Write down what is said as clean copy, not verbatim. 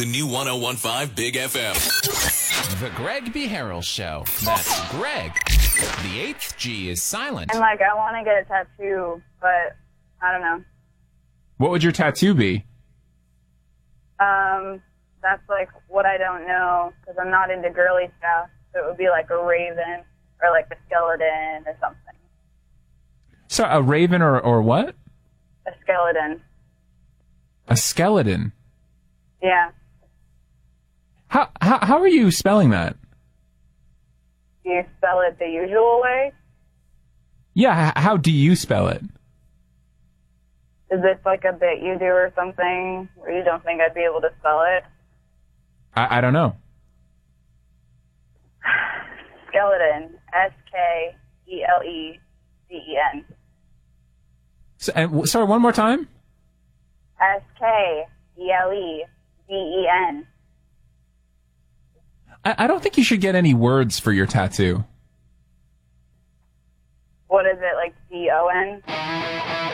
The new 101.5 Big FM. The Greg B. Harrell Show. That's Greg. The eighth G is silent. And, like, I want to get a tattoo, but I don't know. What would your tattoo be? That's, like, what I don't know, because I'm not into girly stuff. So it would be, like, a raven or, like, a skeleton or something. So a raven or what? A skeleton. A skeleton? Yeah. How are you spelling that? Do you spell it the usual way? Yeah, how do you spell it? Is this like a bit you do or something where you don't think I'd be able to spell it? I don't know. Skeleton. S-K-E-L-E-D-E-N. Sorry, one more time? S-K-E-L-E-D-E-N. I don't think you should get any words for your tattoo. What is it, like D-O-N?